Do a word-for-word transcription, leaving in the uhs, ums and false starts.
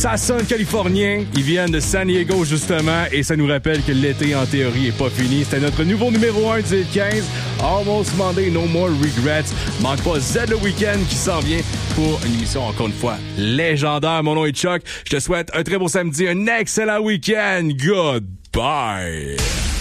Ça sonne californien. Ils viennent de San Diego, justement, et ça nous rappelle que l'été, en théorie, est pas fini. C'était notre nouveau numéro un du quinze. Almost Monday, No More Regrets. Manque pas Z le week-end qui s'en vient pour une émission, encore une fois, légendaire. Mon nom est Chuck. Je te souhaite un très beau samedi, un excellent week-end. Goodbye.